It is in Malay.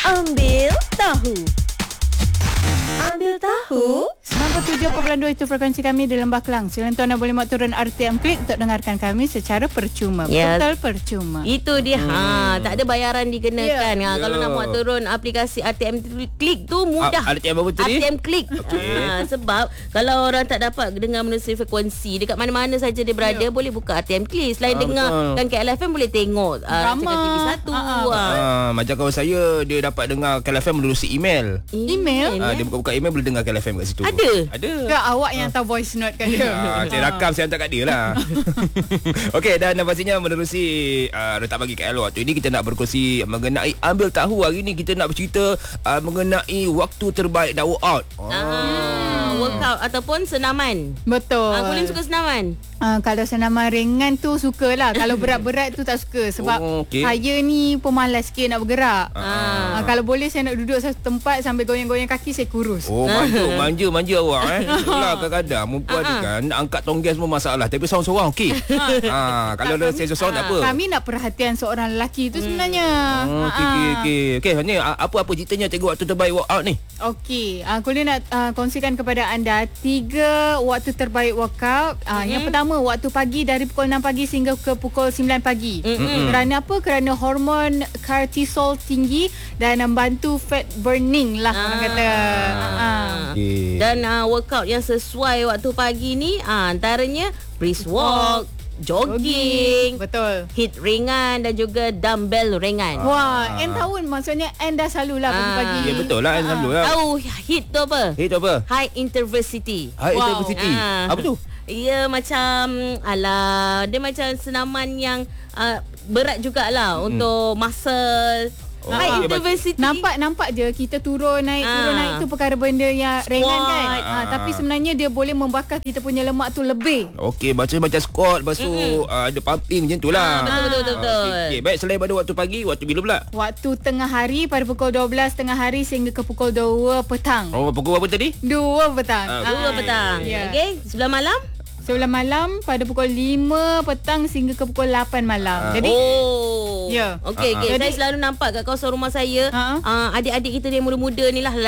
Ambil tahu. Ambil tahu. 97.2 itu frekuensi kami di Lembah Kelang. Silakan tuan boleh mak turun RTM Klik untuk dengarkan kami secara percuma. Ya. Betul percuma. Itu dia. Tak ada bayaran dikenakan. Kalau nak buat turun aplikasi RTM Klik tu mudah. RTM apa tadi? RTM Klik. Sebab kalau orang tak dapat dengar menerusi frekuensi dekat mana-mana saja dia berada, boleh buka RTM Klik. Selain dengar kan KLFM, boleh tengok rancangan TV1. Macam kawan saya, dia dapat dengar KLFM menerusi email. Email? Dia buka-buka email, boleh dengar KLFM kat situ. Ada. Ke awak yang hantar voice note kan dia? Saya rakam, saya hantar kat dia lah. Okey, dan pastinya menerusi Retak Pagi KL waktu ini, kita nak berkongsi mengenai Ambil Tahu. Hari ini kita nak bercerita mengenai waktu terbaik nak workout. Workout ataupun senaman. Betul. Kulim suka senaman? Kalau senaman ringan tu sukalah. Kalau berat-berat tu tak suka. Sebab saya ni pemalas sikit nak bergerak. Kalau boleh saya nak duduk satu tempat sambil goyang-goyang kaki, saya kurus. Manja awak Itulah kadang-kadang perempuan ni kan nak angkat tonggas semua masalah, tapi seorang-seorang okey. Kalau saya seorang tak apa. Kami nak perhatian seorang lelaki tu sebenarnya. Okey. Ni apa ceritanya cikgu waktu terbaik workout ni? Okey, Kulim nak kongsikan kepada anda 3 waktu terbaik workout. Yang pertama, waktu pagi dari pukul 6 pagi sehingga ke pukul 9 pagi. Kerana apa? Kerana hormon cortisol tinggi dan membantu fat burning lah orang kata. Dan workout yang sesuai waktu pagi ni antaranya brisk walk, jogging, betul, hit ringan dan juga dumbbell ringan. Wah, tahun maksudnya dah selalulah pagi-pagi. Ya betul lah, selalu lah. Tahu hit tu apa? Hit tu apa? High intensity. High intensity. Apa tu? Ia macam dia macam senaman yang berat jugalah untuk muscle. High intensity. Nampak je kita turun naik tu perkara benda yang ringan kan. Tapi sebenarnya dia boleh membakar kita punya lemak tu lebih. Okey, macam squat, lepas tu ada pumping macam tu lah. Betul. Okay. Baik, selain pada waktu pagi, waktu bila pula? Waktu tengah hari pada pukul 12 tengah hari sehingga ke pukul 2 petang. Pukul berapa tadi? 2 petang. 2 petang. Yeah. Okey, sebelah malam? Sebelah malam pada pukul 5 petang sehingga ke pukul 8 malam. Jadi Okey. Saya selalu nampak kat kawasan rumah saya, adik-adik kita yang muda-muda ni lah,